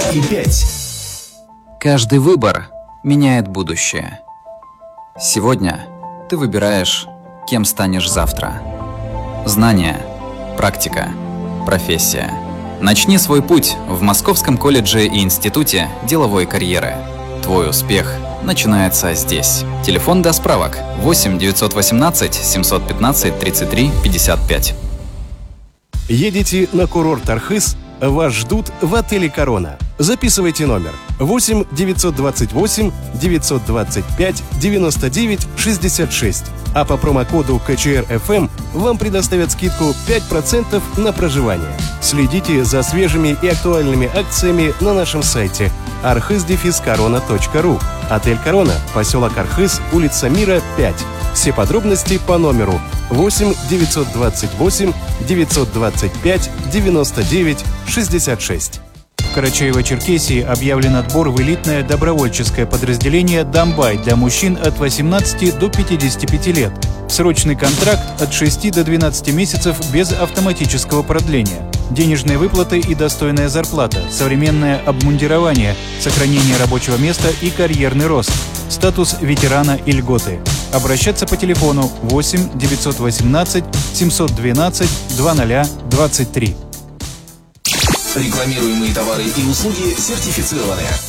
106,5. Каждый выбор меняет будущее. Сегодня ты выбираешь, кем станешь завтра. Знания, практика, профессия. Начни свой путь в Московском колледже и институте деловой карьеры. Твой успех начинается здесь. Телефон для справок 8 918 715 33 55. Едете на курорт Архыз? Вас ждут в отеле «Корона». Записывайте номер 8 928 925 99 66. А по промокоду КЧР-ФМ вам предоставят скидку 5% на проживание. Следите за свежими и актуальными акциями на нашем сайте arkhыз-корона.ру. Отель «Корона», поселок Архыз, улица Мира, 5. Все подробности по номеру 8 928 925 99 66. В Карачаево-Черкесии объявлен отбор в элитное добровольческое подразделение «Домбай» для мужчин от 18 до 55 лет. Срочный контракт от 6 до 12 месяцев без автоматического продления. Денежные выплаты и достойная зарплата, современное обмундирование, сохранение рабочего места и карьерный рост. Статус ветерана и льготы. Обращаться по телефону 8 918 712 2023. Рекламируемые товары и услуги сертифицированы.